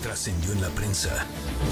Trascendió en la prensa.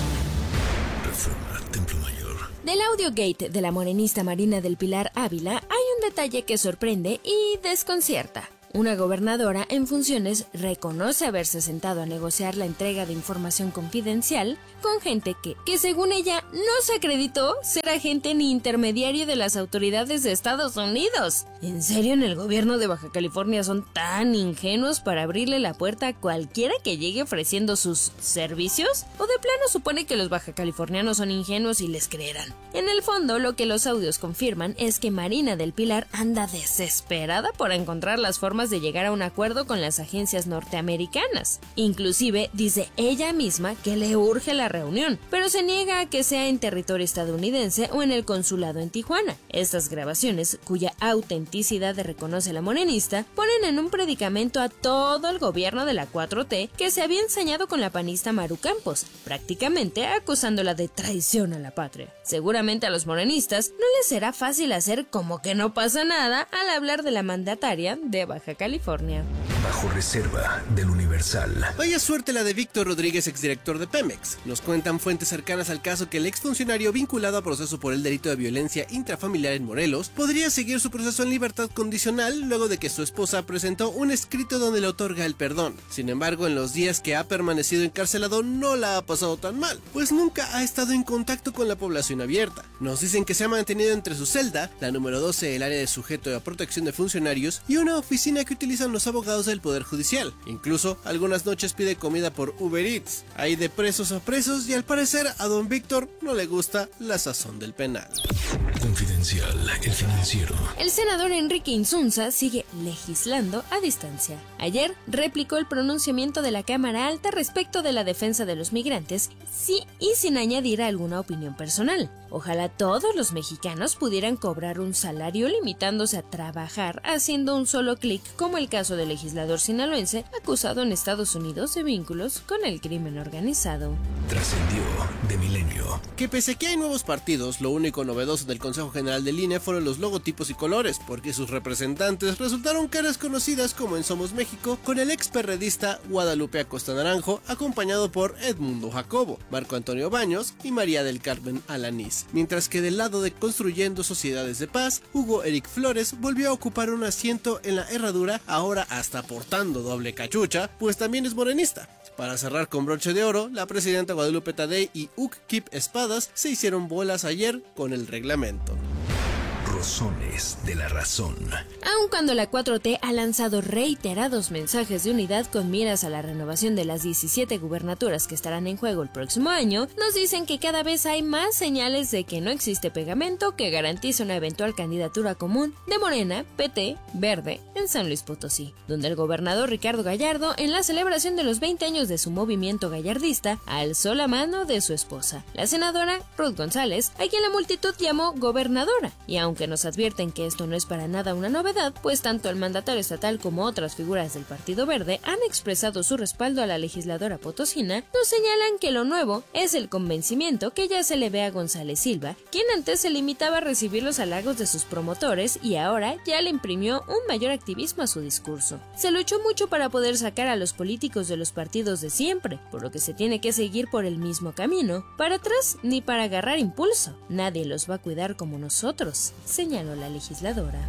Reforma, Templo Mayor. Del audiogate de la morenista Marina del Pilar Ávila hay un detalle que sorprende y desconcierta. Una gobernadora en funciones reconoce haberse sentado a negociar la entrega de información confidencial con gente que según ella no se acreditó ser agente ni intermediario de las autoridades de Estados Unidos. ¿En serio en el gobierno de Baja California son tan ingenuos para abrirle la puerta a cualquiera que llegue ofreciendo sus servicios? ¿O de plano supone que los bajacalifornianos son ingenuos y les creerán? En el fondo, lo que los audios confirman es que Marina del Pilar anda desesperada por encontrar las formas de llegar a un acuerdo con las agencias norteamericanas. Inclusive dice ella misma que le urge la reunión, pero se niega a que sea en territorio estadounidense o en el consulado en Tijuana. Estas grabaciones, cuya autenticidad reconoce la morenista, ponen en un predicamento a todo el gobierno de la 4T que se había ensañado con la panista Maru Campos, prácticamente acusándola de traición a la patria. Seguramente a los morenistas no les será fácil hacer como que no pasa nada al hablar de la mandataria de Baja California. Bajo reserva del Universal. Vaya suerte la de Víctor Rodríguez, exdirector de Pemex. Nos cuentan fuentes cercanas al caso que el exfuncionario vinculado a proceso por el delito de violencia intrafamiliar en Morelos podría seguir su proceso en libertad condicional luego de que su esposa presentó un escrito donde le otorga el perdón. Sin embargo, en los días que ha permanecido encarcelado no la ha pasado tan mal, pues nunca ha estado en contacto con la población abierta. Nos dicen que se ha mantenido entre su celda, la número 12 del área de sujeto a protección de funcionarios, y una oficina que utilizan los abogados del Poder Judicial. Incluso algunas noches pide comida por Uber Eats. Hay de presos a presos y al parecer a don Víctor no le gusta la sazón del penal. Confidencial, El Financiero. El senador Enrique Insunza sigue legislando a distancia. Ayer replicó el pronunciamiento de la Cámara Alta respecto de la defensa de los migrantes, sí y sin añadir alguna opinión personal. Ojalá todos los mexicanos pudieran cobrar un salario limitándose a trabajar haciendo un solo clic, como el caso del legislador sinaloense acusado en Estados Unidos de vínculos con el crimen organizado. Trascendió de Milenio. Que pese a que hay nuevos partidos, lo único novedoso del Consejo General del INE fueron los logotipos y colores, porque sus representantes resultaron caras conocidas como en Somos México, con el ex perredista Guadalupe Acosta Naranjo, acompañado por Edmundo Jacobo, Marco Antonio Baños y María del Carmen Alanís. Mientras que del lado de Construyendo Sociedades de Paz, Hugo Eric Flores volvió a ocupar un asiento en la herradura, ahora hasta portando doble cachucha, pues también es morenista. Para cerrar con broche de oro, la presidenta Guadalupe Tadei y Uc Kip Espadas se hicieron bolas ayer con el reglamento. Razones de la razón. Aun cuando la 4T ha lanzado reiterados mensajes de unidad con miras a la renovación de las 17 gubernaturas que estarán en juego el próximo año, nos dicen que cada vez hay más señales de que no existe pegamento que garantice una eventual candidatura común de Morena, PT, Verde en San Luis Potosí, donde el gobernador Ricardo Gallardo, en la celebración de los 20 años de su movimiento gallardista, alzó la mano de su esposa, la senadora Ruth González, a quien la multitud llamó gobernadora, y aunque nos advierten que esto no es para nada una novedad, pues tanto el mandatario estatal como otras figuras del Partido Verde han expresado su respaldo a la legisladora potosina, nos señalan que lo nuevo es el convencimiento que ya se le ve a González Silva, quien antes se limitaba a recibir los halagos de sus promotores y ahora ya le imprimió un mayor activismo a su discurso. Se luchó mucho para poder sacar a los políticos de los partidos de siempre, por lo que se tiene que seguir por el mismo camino, para atrás ni para agarrar impulso. Nadie los va a cuidar como nosotros, señaló la legisladora.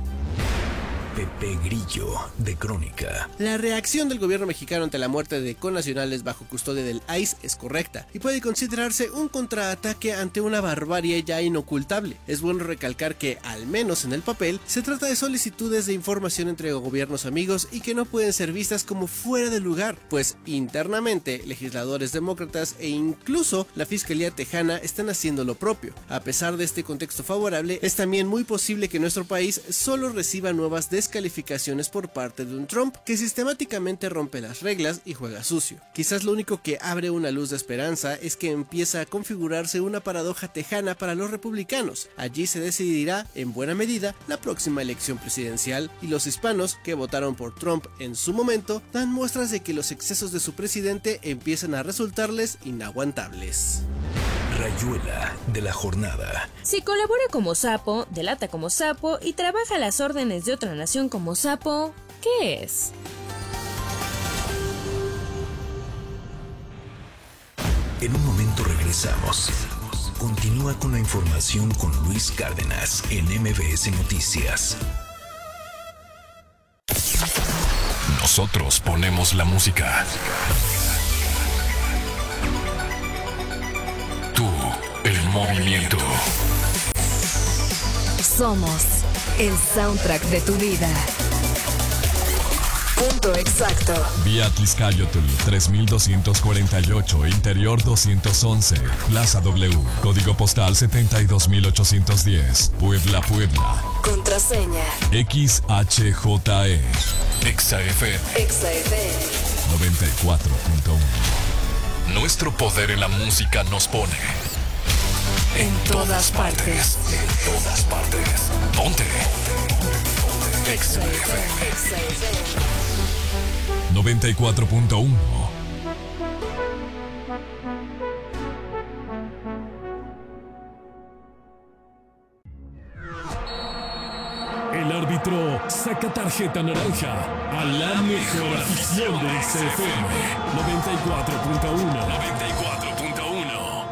Pepe Grillo, de Crónica. La reacción del gobierno mexicano ante la muerte de connacionales bajo custodia del ICE es correcta y puede considerarse un contraataque ante una barbarie ya inocultable. Es bueno recalcar que, al menos en el papel, se trata de solicitudes de información entre gobiernos amigos y que no pueden ser vistas como fuera de lugar, pues internamente legisladores demócratas e incluso la Fiscalía Tejana están haciendo lo propio. A pesar de este contexto favorable, es también muy posible que nuestro país solo reciba nuevas descalificaciones por parte de un Trump que sistemáticamente rompe las reglas y juega sucio. Quizás lo único que abre una luz de esperanza es que empieza a configurarse una paradoja tejana para los republicanos. Allí se decidirá, en buena medida, la próxima elección presidencial y los hispanos que votaron por Trump en su momento dan muestras de que los excesos de su presidente empiezan a resultarles inaguantables. Rayuela de la jornada. Si colabora como sapo, delata como sapo y trabaja a las órdenes de otra nación como sapo, ¿qué es? En un momento regresamos. Continúa con la información con Luis Cárdenas en MBS Noticias. Nosotros ponemos la música. Tú, el movimiento. Somos el soundtrack de tu vida. Punto exacto. Vía Tliscayotl 3248, Interior 211, Plaza W, Código Postal 72810, Puebla, Puebla. Contraseña XHJE. XFM. XFM 94.1. Nuestro poder en la música nos pone en todas partes. En todas partes. Ponte. XFM 94.1. El árbitro saca tarjeta naranja a la mejor afición del XFM 94.1. 94.1.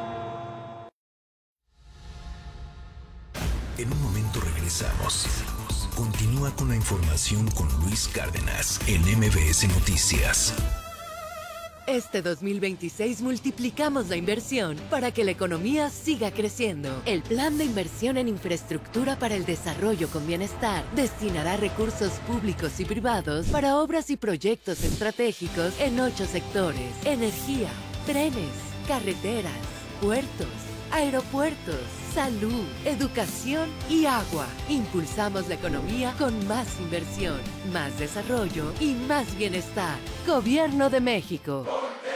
En un momento regresamos. Continúa con la información con Luis Cárdenas en MBS Noticias. Este 2026 multiplicamos la inversión para que la economía siga creciendo. El Plan de Inversión en Infraestructura para el Desarrollo con Bienestar destinará recursos públicos y privados para obras y proyectos estratégicos en 8 sectores: energía, trenes, carreteras, puertos, aeropuertos, salud, educación y agua. Impulsamos la economía con más inversión, más desarrollo y más bienestar. Gobierno de México.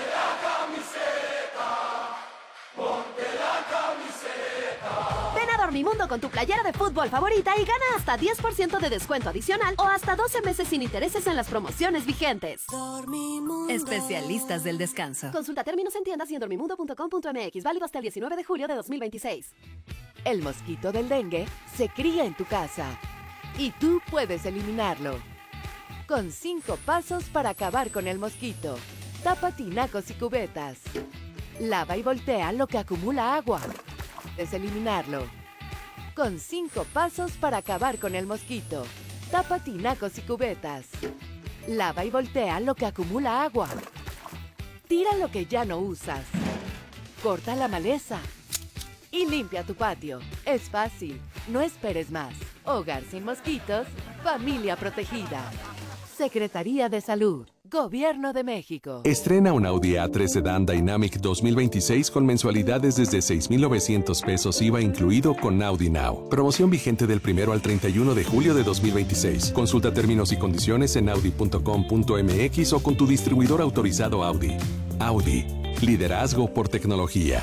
Ven a Dormimundo con tu playera de fútbol favorita y gana hasta 10% de descuento adicional o hasta 12 meses sin intereses en las promociones vigentes. Dormimundo. Especialistas del descanso. Consulta términos en tiendas y en dormimundo.com.mx. Válido hasta el 19 de julio de 2026. El mosquito del dengue se cría en tu casa y tú puedes eliminarlo. Con 5 pasos para acabar con el mosquito. Tapa tinacos y cubetas. Lava y voltea lo que acumula agua. Puedes eliminarlo. Con 5 pasos para acabar con el mosquito. Tapa tinacos y cubetas. Lava y voltea lo que acumula agua. Tira lo que ya no usas. Corta la maleza. Y limpia tu patio. Es fácil. No esperes más. Hogar sin mosquitos. Familia protegida. Secretaría de Salud. Gobierno de México. Estrena un Audi A3 Sedan Dynamic 2026 con mensualidades desde 6,900 pesos IVA incluido con Audi Now. Promoción vigente del 1 al 31 de julio de 2026. Consulta términos y condiciones en audi.com.mx o con tu distribuidor autorizado Audi. Audi. Liderazgo por tecnología.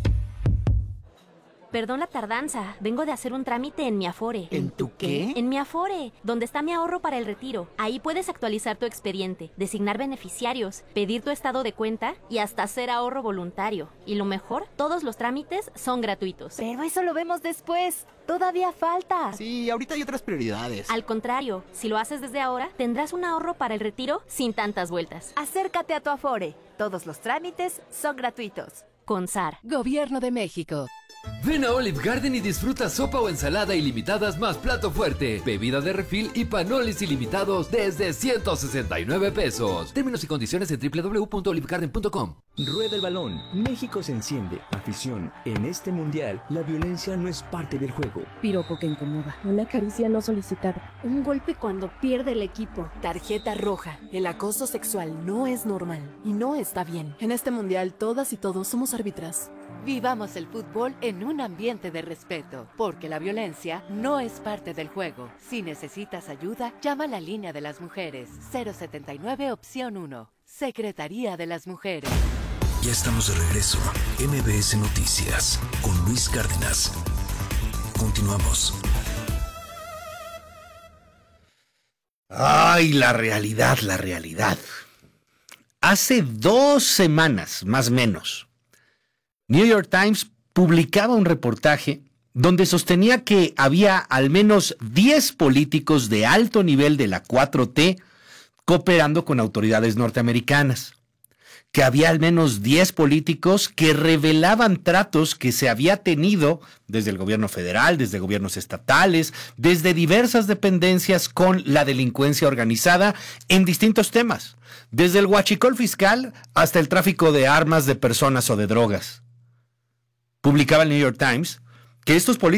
Perdón la tardanza, vengo de hacer un trámite en mi Afore. ¿En tu qué? En mi Afore, donde está mi ahorro para el retiro. Ahí puedes actualizar tu expediente, designar beneficiarios, pedir tu estado de cuenta y hasta hacer ahorro voluntario. Y lo mejor, todos los trámites son gratuitos. Pero eso lo vemos después. Todavía falta. Sí, ahorita hay otras prioridades. Al contrario, si lo haces desde ahora, tendrás un ahorro para el retiro sin tantas vueltas. Acércate a tu Afore. Todos los trámites son gratuitos. CONSAR. Gobierno de México. Ven a Olive Garden y disfruta sopa o ensalada ilimitadas más plato fuerte, bebida de refil y panolis ilimitados desde 169 pesos. Términos y condiciones en www.olivegarden.com. Rueda el balón. México se enciende. Afición. En este mundial, la violencia no es parte del juego. Piropo que incomoda. Una caricia no solicitada. Un golpe cuando pierde el equipo. Tarjeta roja. El acoso sexual no es normal y no está bien. En este mundial, todas y todos somos árbitras. Vivamos el fútbol en un ambiente de respeto, porque la violencia no es parte del juego. Si necesitas ayuda, llama a la línea de las mujeres. 079 opción 1. Secretaría de las Mujeres. Ya estamos de regreso. MBS Noticias con Luis Cárdenas. Continuamos. Ay, la realidad, la realidad. Hace 2 semanas, más o menos, New York Times publicaba un reportaje donde sostenía que había al menos 10 políticos de alto nivel de la 4T cooperando con autoridades norteamericanas. que había al menos 10 políticos que revelaban tratos que se había tenido desde el gobierno federal, desde gobiernos estatales, desde diversas dependencias con la delincuencia organizada en distintos temas, desde el huachicol fiscal hasta el tráfico de armas, de personas o de drogas. Publicaba el New York Times que estos políticos